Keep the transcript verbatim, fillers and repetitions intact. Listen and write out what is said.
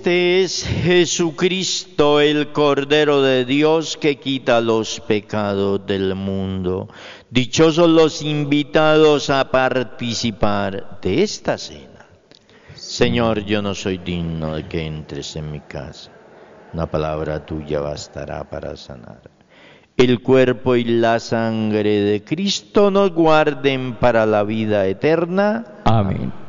Este es Jesucristo, el Cordero de Dios, que quita los pecados del mundo. Dichosos los invitados a participar de esta cena. Señor, yo no soy digno de que entres en mi casa. Una palabra tuya bastará para sanar. El cuerpo y la sangre de Cristo nos guarden para la vida eterna. Amén.